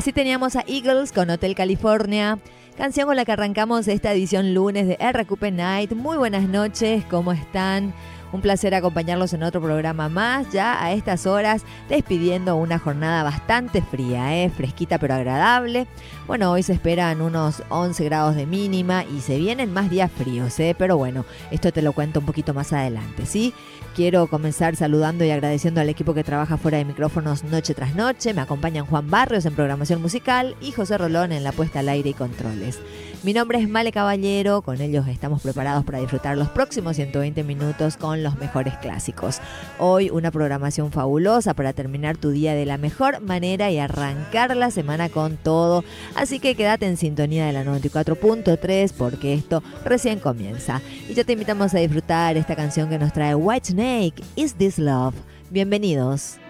Así teníamos a Eagles con Hotel California, canción con la que arrancamos esta edición lunes de RQP Night. Muy buenas noches, ¿cómo están? Un placer acompañarlos en otro programa más, ya a estas horas, despidiendo una jornada bastante fría, fresquita pero agradable. Bueno, hoy se esperan unos 11 grados de mínima y se vienen más días fríos, pero bueno, esto te lo cuento un poquito más adelante, ¿sí? Quiero comenzar saludando y agradeciendo al equipo que trabaja fuera de micrófonos noche tras noche. Me acompañan Juan Barrios en programación musical y José Rolón en la puesta al aire y controles. Mi nombre es Male Caballero, con ellos estamos preparados para disfrutar los próximos 120 minutos con los mejores clásicos. Hoy una programación fabulosa para terminar tu día de la mejor manera y arrancar la semana con todo. Así que quédate en sintonía de la 94.3 porque esto recién comienza. Y ya te invitamos a disfrutar esta canción que nos trae Whitesnake, Is This Love. Bienvenidos.